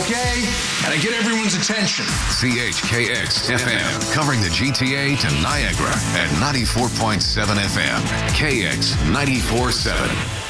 okay? Gotta get everyone's attention. CHKX FM, covering the GTA to Niagara at 94.7 FM. KX 94.7.